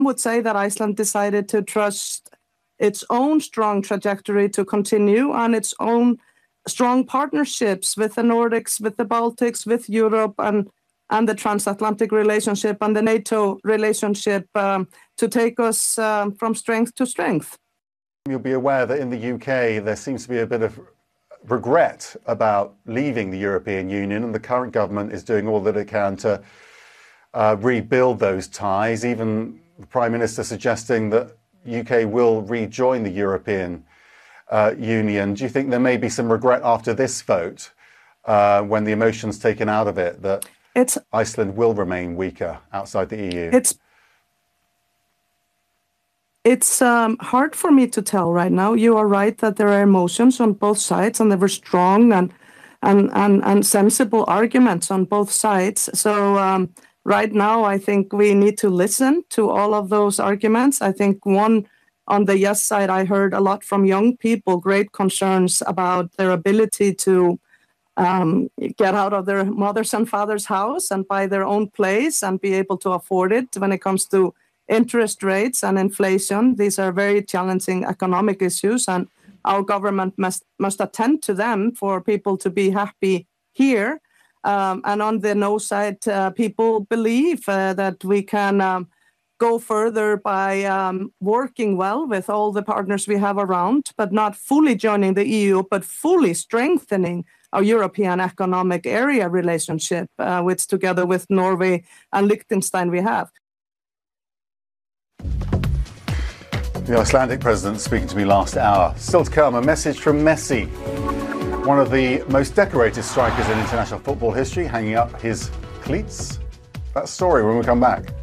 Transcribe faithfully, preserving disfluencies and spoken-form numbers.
would say that Iceland decided to trust its own strong trajectory to continue and its own strong partnerships with the Nordics, with the Baltics, with Europe, and, and the transatlantic relationship and the NATO relationship um, to take us um, from strength to strength. You'll be aware that in the U K there seems to be a bit of regret about leaving the European Union, and the current government is doing all that it can to uh, rebuild those ties. Even the Prime Minister suggesting that U K will rejoin the European uh, Union. Do you think there may be some regret after this vote, uh, when the emotion's taken out of it, that it's, Iceland will remain weaker outside the E U? It's It's um, hard for me to tell right now. You are right that there are emotions on both sides, and there were strong and and and, and sensible arguments on both sides. So um, right now, I think we need to listen to all of those arguments. I think one on the yes side, I heard a lot from young people, great concerns about their ability to um, get out of their mother's and father's house and buy their own place and be able to afford it when it comes to interest rates and inflation. These are very challenging economic issues, and our government must must attend to them for people to be happy here. Um, and on the no side, uh, people believe uh, that we can um, go further by um, working well with all the partners we have around, but not fully joining the E U, but fully strengthening our European Economic Area relationship, uh, which together with Norway and Liechtenstein we have. The Icelandic president speaking to me last hour. Still to come, a message from Messi, one of the most decorated strikers in international football history, hanging up his cleats. That story when we come back.